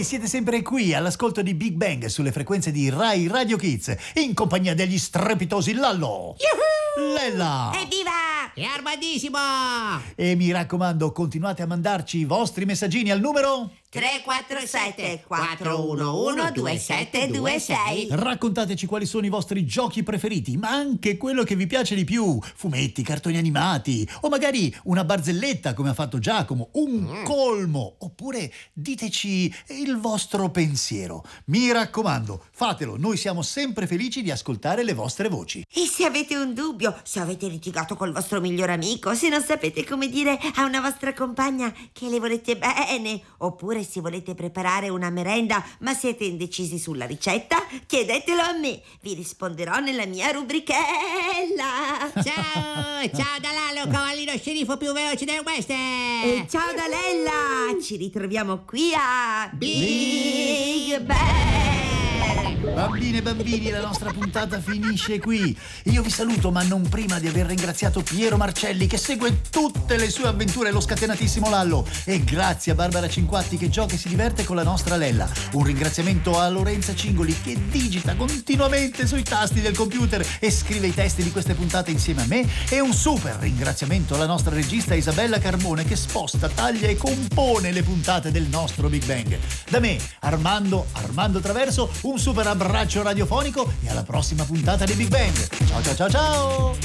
E siete sempre qui all'ascolto di Big Bang sulle frequenze di Rai Radio Kids, in compagnia degli strepitosi Lallo, Lella Evviva! È armadissimo! e mi raccomando, continuate a mandarci i vostri messaggini al numero 347 411 2726. Raccontateci quali sono i vostri giochi preferiti, ma anche quello che vi piace di più. Fumetti, cartoni animati, o magari una barzelletta come ha fatto Giacomo, un colmo, oppure diteci il vostro pensiero. Mi raccomando, fatelo, noi siamo sempre felici di ascoltare le vostre voci. E se avete un dubbio, se avete litigato col vostro migliore amico, se non sapete come dire a una vostra compagna che le volete bene, oppure se volete preparare una merenda ma siete indecisi sulla ricetta, chiedetelo a me, vi risponderò nella mia rubrichella. Ciao da Lalo, cavallino sceriffo più veloce del West. E ciao da Lella, ci ritroviamo qui a Big Bang. Bambine e bambini, la nostra puntata finisce qui. Io vi saluto, ma non prima di aver ringraziato Piero Marcelli, che segue tutte le sue avventure e lo scatenatissimo Lallo. E grazie a Barbara Cinquatti, che gioca e si diverte con la nostra Lella. Un ringraziamento a Lorenza Cingoli, che digita continuamente sui tasti del computer e scrive i testi di queste puntate insieme a me. E un super ringraziamento alla nostra regista Isabella Carbone, che sposta, taglia e compone le puntate del nostro Big Bang. Da me, Armando Traverso, un super abbraccio radiofonico e alla prossima puntata di Big Bang. Ciao ciao ciao ciao!